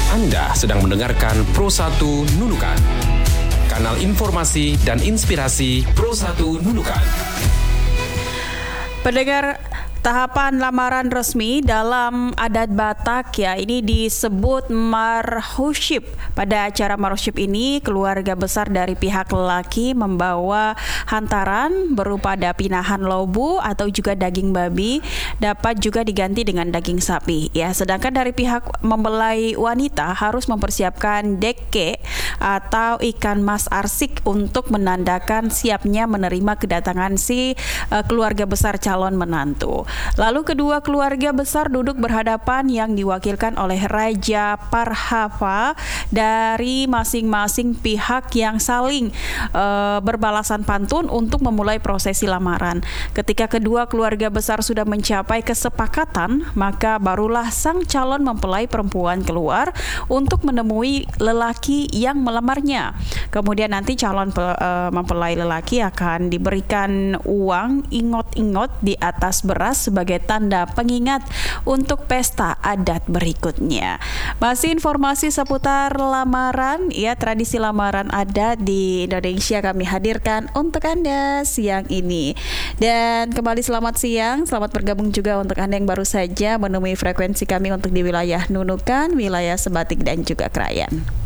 Anda sedang mendengarkan Pro 1 Nunukan, kanal informasi dan inspirasi Pro 1 Nunukan. Pendengar, tahapan lamaran resmi dalam adat Batak ini disebut marhusyib. Pada acara marhusyib ini, keluarga besar dari pihak lelaki membawa hantaran berupa dapinahan lobu atau juga daging babi, dapat juga diganti dengan daging sapi. Sedangkan dari pihak mempelai wanita harus mempersiapkan deke atau ikan mas arsik untuk menandakan siapnya menerima kedatangan si keluarga besar calon menantu. Lalu kedua keluarga besar duduk berhadapan yang diwakilkan oleh Raja Parhava dari masing-masing pihak yang saling berbalasan pantun untuk memulai prosesi lamaran. Ketika kedua keluarga besar sudah mencapai kesepakatan, maka barulah sang calon mempelai perempuan keluar untuk menemui lelaki yang melamarnya. Kemudian nanti calon mempelai lelaki akan diberikan uang ingot-ingot di atas beras sebagai tanda pengingat untuk pesta adat berikutnya. Masih informasi seputar lamaran, tradisi lamaran adat di Indonesia kami hadirkan untuk Anda siang ini. Dan kembali selamat siang, selamat bergabung juga untuk Anda yang baru saja menemui frekuensi kami untuk di wilayah Nunukan, wilayah Sebatik dan juga Krayan.